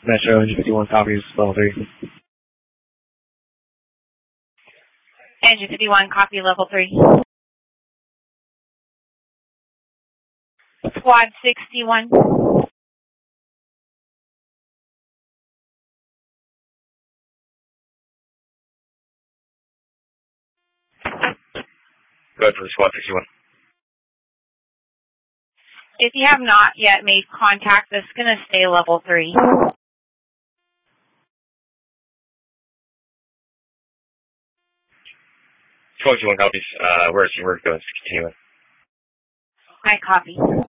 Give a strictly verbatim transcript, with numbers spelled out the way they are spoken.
Metro Engine fifty-one copies, level three. Engine fifty-one, copy level three. Squad sixty-one. Go ahead for Squad sixty-one. If you have not yet made contact, this is going to stay level three. Squad sixty-one copies. Uh, where's your work going? Continuing. I copy.